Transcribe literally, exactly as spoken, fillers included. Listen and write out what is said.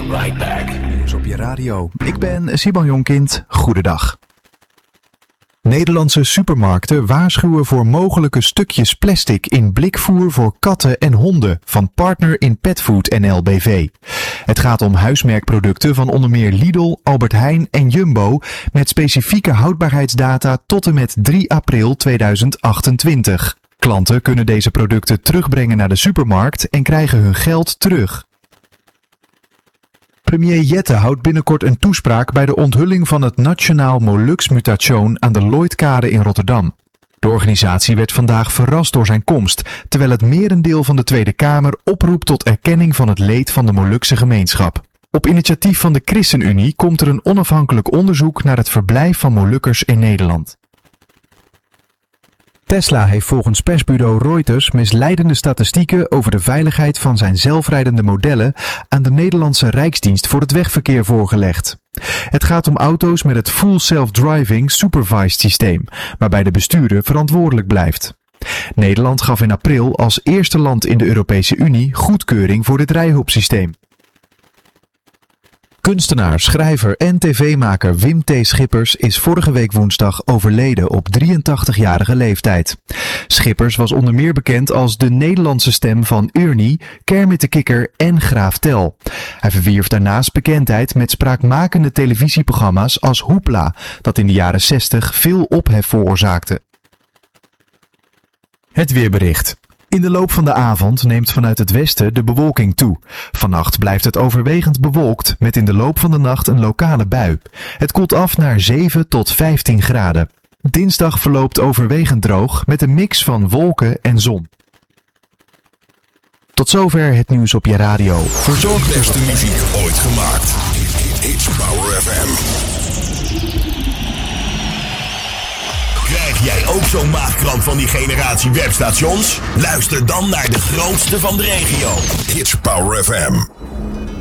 right back. Nieuws op je radio. Ik ben Simon Jonkind. Goedendag. Nederlandse supermarkten waarschuwen voor mogelijke stukjes plastic in blikvoer voor katten en honden van Partner in Petfood N L B V. Het gaat om huismerkproducten van onder meer Lidl, Albert Heijn en Jumbo met specifieke houdbaarheidsdata tot en met drie april tweeduizend achtentwintig. Klanten kunnen deze producten terugbrengen naar de supermarkt en krijgen hun geld terug. Premier Jette houdt binnenkort een toespraak bij de onthulling van het Nationaal Molux-mutation aan de Lloydkade in Rotterdam. De organisatie werd vandaag verrast door zijn komst, terwijl het merendeel van de Tweede Kamer oproept tot erkenning van het leed van de Molukse gemeenschap. Op initiatief van de ChristenUnie komt er een onafhankelijk onderzoek naar het verblijf van Molukkers in Nederland. Tesla heeft volgens persbureau Reuters misleidende statistieken over de veiligheid van zijn zelfrijdende modellen aan de Nederlandse Rijksdienst voor het Wegverkeer voorgelegd. Het gaat om auto's met het Full Self-Driving Supervised systeem, waarbij de bestuurder verantwoordelijk blijft. Nederland gaf in april als eerste land in de Europese Unie goedkeuring voor dit rijhulpsysteem. Kunstenaar, schrijver en tv-maker Wim T. Schippers is vorige week woensdag overleden op drieëntachtigjarige leeftijd. Schippers was onder meer bekend als de Nederlandse stem van Ernie, Kermit de Kikker en Graaf Tel. Hij verwierf daarnaast bekendheid met spraakmakende televisieprogramma's als Hoepla, dat in de jaren zestig veel ophef veroorzaakte. Het weerbericht. In de loop van de avond neemt vanuit het westen de bewolking toe. Vannacht blijft het overwegend bewolkt met in de loop van de nacht een lokale bui. Het koelt af naar zeven tot vijftien graden. Dinsdag verloopt overwegend droog met een mix van wolken en zon. Tot zover het nieuws op je radio. Verzorgd de beste muziek ooit gemaakt. It's Power F M. Krijg jij ook zo'n maagkramp van die generatie webstations? Luister dan naar de grootste van de regio. It's Power F M.